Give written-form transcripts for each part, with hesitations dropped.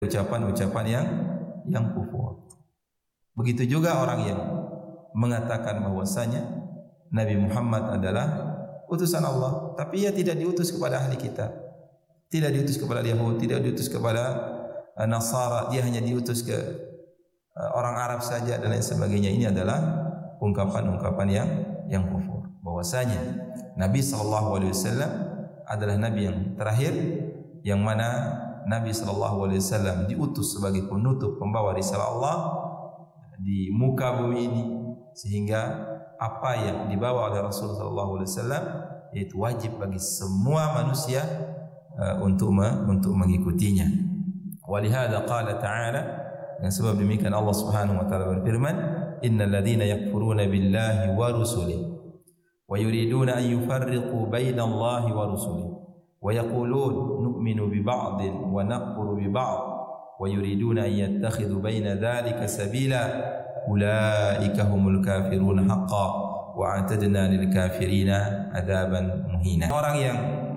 ucapan-ucapan yang kufur. Begitu juga orang yang mengatakan bahwasanya Nabi Muhammad adalah utusan Allah, tapi ia tidak diutus kepada ahli kitab, tidak diutus kepada Yahudi, tidak diutus kepada Nasara, dia hanya diutus ke orang Arab saja dan lain sebagainya. Ini adalah ungkapan-ungkapan yang kufur. Bahwasanya Nabi SAW adalah Nabi yang terakhir, yang mana Nabi SAW diutus sebagai penutup, pembawa risalah Allah di muka bumi ini, sehingga apa yang dibawa oleh Rasulullah SAW itu wajib bagi semua manusia untuk mengikutinya. Walihada qala ta'ala, dan sebab demikian Allah Subhanahu wa taala berfirman, innal ladzina yakfuruna billahi wa rusulihi wa yuriduna an yufarriqu baina Allahi wa rusulihi wa yaqulun nu'minu bi ba'din wa nakfuru bi ba'd wa yuriduna an yattakhidhu baina dhalika sabila ulaika humul kafirun haqqan wa a'tadna lil kafirina adzaban muhina. Orang yang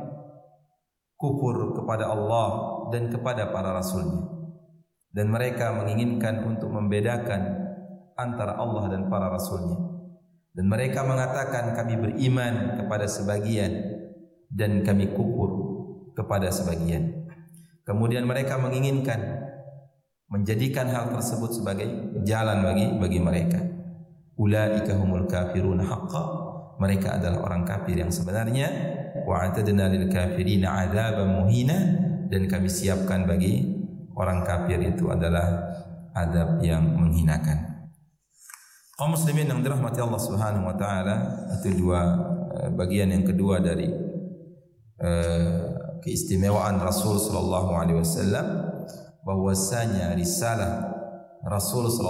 kufur kepada Allah dan kepada para rasulnya, dan mereka menginginkan untuk membedakan antara Allah dan para rasulnya, dan mereka mengatakan kami beriman kepada sebagian dan kami kufur kepada sebagian. Kemudian mereka menginginkan menjadikan hal tersebut sebagai jalan bagi mereka. Ulaika humul kafirun haqqan, mereka adalah orang kafir yang sebenarnya. Wa atadna lil kafirina adzaban muhina, dan kami siapkan bagi orang kafir itu adalah adab yang menghinakan. Kaum muslimin yang dirahmati Allah Subhanahu wa taala, itu bagian yang kedua dari keistimewaan Rasul sallallahu alaihi wasallam, bahwasanya risalah Rasul